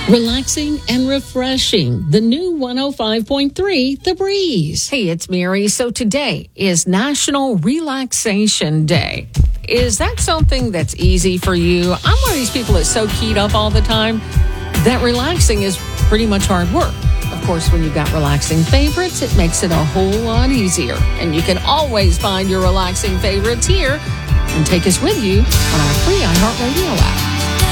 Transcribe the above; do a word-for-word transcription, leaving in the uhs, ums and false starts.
Relaxing and refreshing. The new one oh five point three, The Breeze. Hey, it's Mary. So today is National Relaxation Day. Is that something that's easy for you? I'm one of these people that's so keyed up all the time that relaxing is pretty much hard work. Of course, when you've got relaxing favorites, it makes it a whole lot easier. And you can always find your relaxing favorites here and take us with you on our free iHeartRadio app.